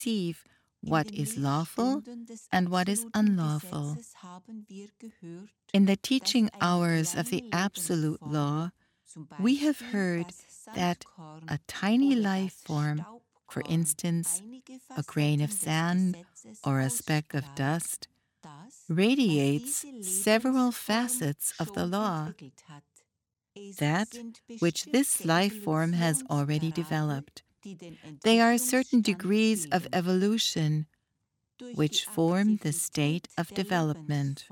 perceive what is lawful and what is unlawful. In the teaching hours of the absolute law, we have heard that a tiny life form, for instance, a grain of sand or a speck of dust, radiates several facets of the law, that which this life form has already developed. They are certain degrees of evolution which form the state of development.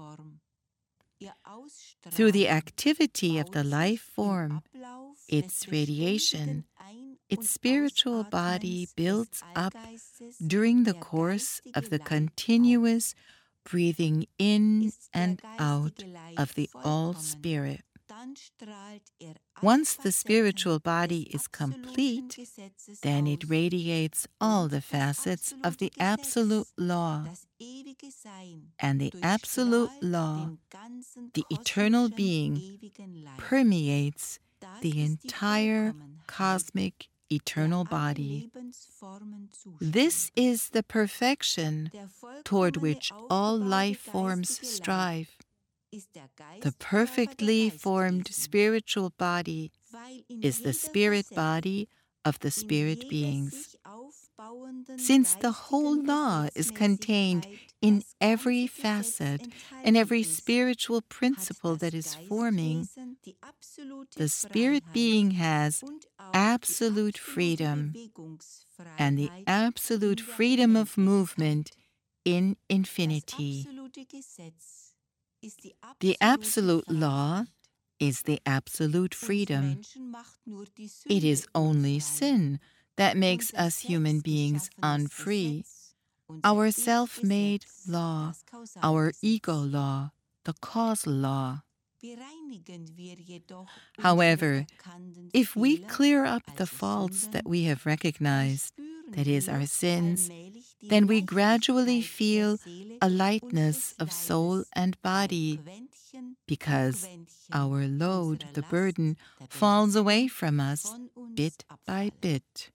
Through the activity of the life form, its radiation, its spiritual body builds up during the course of the continuous breathing in and out of the All-Spirit. Once the spiritual body is complete, then it radiates all the facets of the absolute law. And the absolute law, the eternal being, permeates the entire cosmic eternal body. This is the perfection toward which all life forms strive. The perfectly formed spiritual body is the spirit body of the spirit beings. Since the whole law is contained in every facet and every spiritual principle that is forming, the spirit being has absolute freedom and the absolute freedom of movement in infinity. The absolute law is the absolute freedom. It is only sin that makes us human beings unfree. Our self-made law, our ego law, the causal law. However, if we clear up the faults that we have recognized, that is, our sins, then we gradually feel a lightness of soul and body, because our load, the burden, falls away from us bit by bit.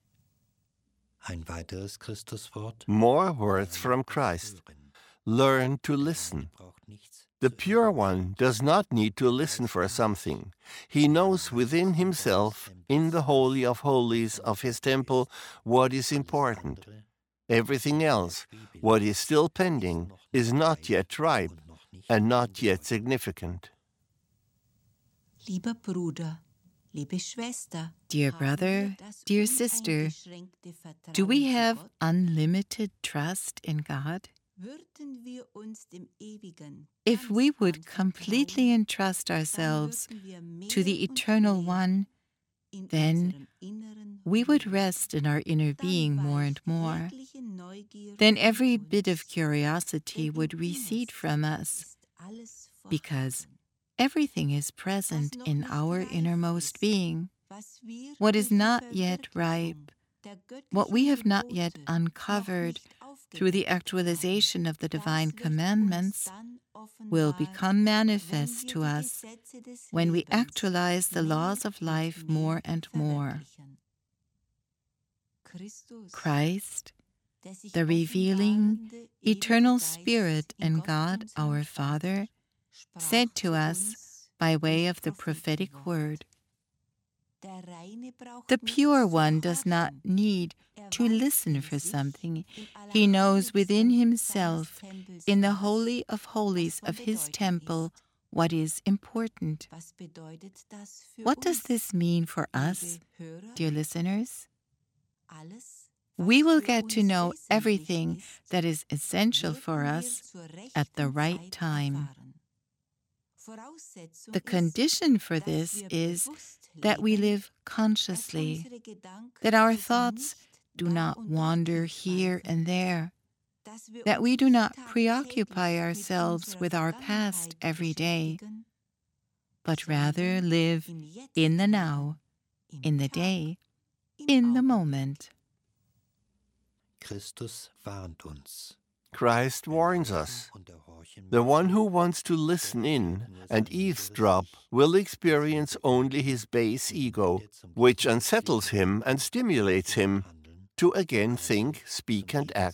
More words from Christ. Learn to listen. The Pure One does not need to listen for something. He knows within himself, in the Holy of Holies of his temple, what is important. Everything else, what is still pending, is not yet ripe and not yet significant. Dear brother, dear sister, do we have unlimited trust in God? If we would completely entrust ourselves to the Eternal One, then we would rest in our inner being more and more. Then every bit of curiosity would recede from us, because everything is present in our innermost being. What is not yet ripe, what we have not yet uncovered through the actualization of the divine commandments, will become manifest to us when we actualize the laws of life more and more. Christ, the revealing, eternal Spirit and God our Father, said to us by way of the prophetic word, "The Pure One does not need to listen for something. He knows within himself, in the Holy of Holies of his temple, what is important." What does this mean for us, dear listeners? We will get to know everything that is essential for us at the right time. The condition for this is that we live consciously, that our thoughts do not wander here and there, that we do not preoccupy ourselves with our past every day, but rather live in the now, in the day, in the moment. Christ warns us. The one who wants to listen in and eavesdrop will experience only his base ego, which unsettles him and stimulates him, to again think, speak, and act